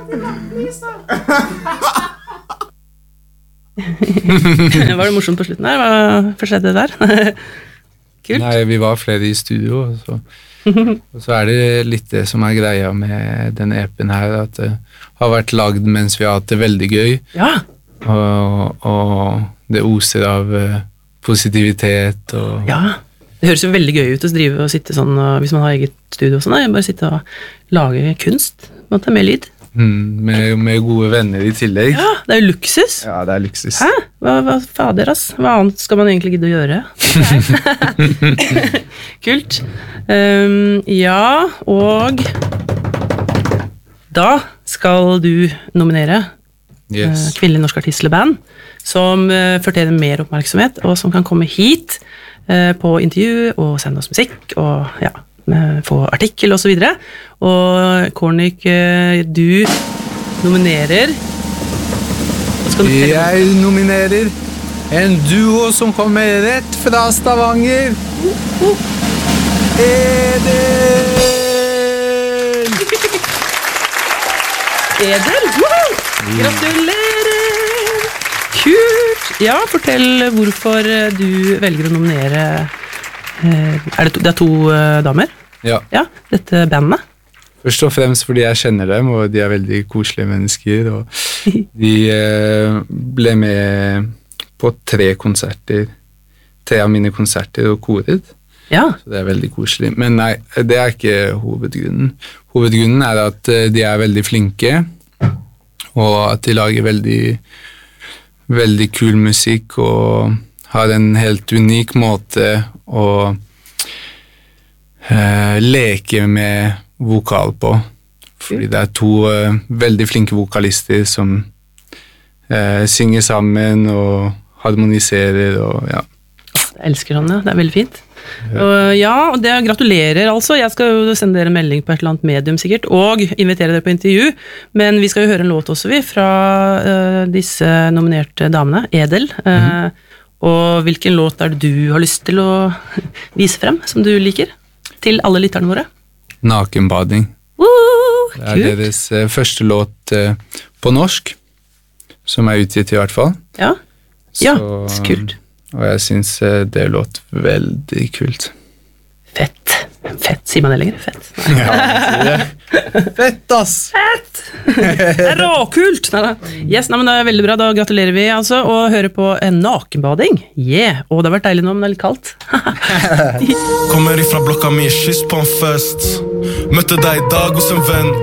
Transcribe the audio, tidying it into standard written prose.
Var det morsomt på slutten her? Hva skjedde der? Kult. Nei, vi var flere i studio, og så det litt det som greia med den EP-en her, at det har vært lagd mens vi har hatt det veldig gøy, Ja. og det oser av positivitet. Og Ja, det høres jo veldig gøy ut å drive og sitte sånn, og hvis man har eget studio og sånn, bare sitte og lage kunst, på en måte, med lyd. med gode venner i tillegg. Ja, det er jo luksus. Ja, det luksus. Hæ? Hva fader, ass? Hva annet skal man egentlig gidde å gjøre? Kult. Ja, og da skal du nominere kvinnelig norsk artist eller band, som fortjener mer oppmerksomhet, og som kan komme hit på intervju og sende oss musikk, og ja, få artikkel og så videre. Og Kornik, du nominerer. Jeg nominerer en duo som kommer rett fra Stavanger. Edel! Edel? Gratulerer! Kult! Ja, fortell hvorfor du velger å nominere. Det er to damer? Ja. Ja, dette bandet. Først og fremst fordi jeg kjenner dem, og de veldig koselige mennesker, og de ble med på 3 konserter, 3 av mine konserter og koret. Ja. Så det veldig koselig. Men nei, det ikke hovedgrunnen. Hovedgrunnen at de veldig flinke, og at de lager veldig, veldig kul musikk, og har en helt unik måte å leke med vokal på, fordi det 2 veldig flinke vokalister som synger sammen og harmoniserer, og ja. Jeg elsker sånn, ja. Det veldig fint. Og det gratulerer altså. Jeg skal jo sende dere en melding på et eller annet medium sikkert, og invitere dere på intervju, men vi skal jo høre en låt også, vi, fra disse nominerte damene, Edel. Og hvilken låt det du har lyst til å vise frem, som du liker, til alle lytterne våre? Nakenbading. Det deres første låt på norsk, som utgitt i hvert fall. Ja, så kult. Og jeg synes det låt veldig kult. Fett. Sier man det lenger? Fett. Ja, fett, ass! Fett! Det råkult! Yes, men det veldig bra, da gratulerer vi altså, og hører på en nakenbading. Og det har vært deilig nå, men det litt kaldt. Kommer ifra blokka mi, kyss på en fest. Møtte deg i dag hos en venn.